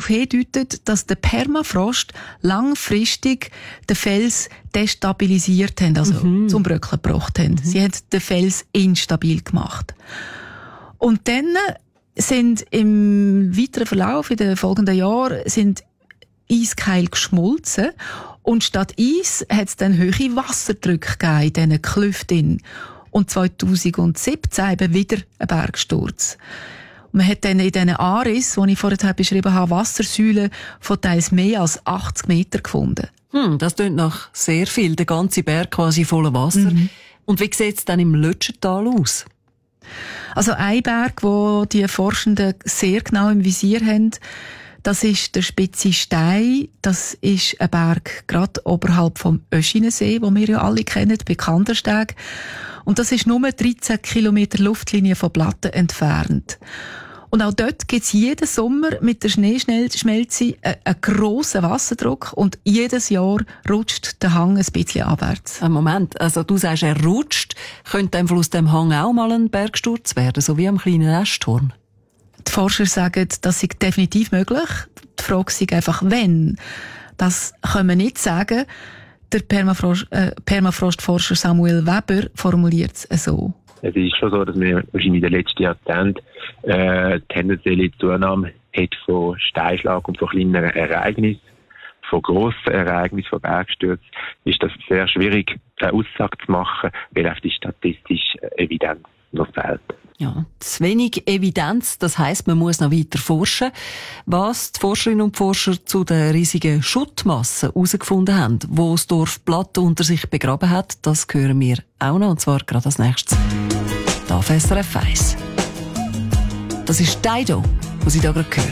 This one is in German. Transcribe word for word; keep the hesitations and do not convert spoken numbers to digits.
darauf hindeutet, dass der Permafrost langfristig den Fels destabilisiert haben, also mhm. zum Bröckeln gebracht haben. Mhm. Sie haben den Fels instabil gemacht. Und dann sind im weiteren Verlauf, in den folgenden Jahren, sind Eiskeile geschmolzen. Und statt Eis hat es dann hohe Wasserdrücke gegeben in diesen Klüften. Und zweitausendsiebzehn eben wieder ein Bergsturz. Man hat dann in diesen Aris, die ich vorher beschrieben habe, Wassersäulen von teils mehr als achtzig Meter gefunden. Hm, das klingt nach sehr viel, der ganze Berg quasi voller Wasser. Mhm. Und wie sieht es dann im Lötschental aus? Also ein Berg, wo die Forschenden sehr genau im Visier haben, das ist der Spitze Stein. Das ist ein Berg gerade oberhalb vom Öschinensee, den wir ja alle kennen, bei Kandersteg. Und das ist nur dreizehn Kilometer Luftlinie von Platten entfernt. Und auch dort gibt es jeden Sommer mit der Schneeschmelze einen grossen Wasserdruck und jedes Jahr rutscht der Hang ein bisschen abwärts. Ein Moment, also du sagst, er rutscht. Könnte einfach aus dem Hang auch mal ein Bergsturz werden, so wie am kleinen Esthorn? Die Forscher sagen, das ist definitiv möglich. Die Frage ist einfach, wenn. Das können wir nicht sagen. Der Permafrost, äh, Permafrostforscher Samuel Weber formuliert es so. Es ist schon so, dass wir wahrscheinlich in den letzten Jahrzehnten äh, tendenzielle Zunahme hat von Steinschlag und von kleineren Ereignissen, von grossen Ereignissen, von Bergstürzen, ist das sehr schwierig, eine Aussage zu machen, weil auf die statistische Evidenz noch fehlt. Ja, zu wenig Evidenz, das heisst, man muss noch weiter forschen. Was die Forscherinnen und Forscher zu den riesigen Schuttmassen herausgefunden haben, wo das Dorf Platte unter sich begraben hat, das hören wir auch noch, und zwar gerade als nächstes. Da auf S R F eins. Das ist Dido, was Sie da gerade hören.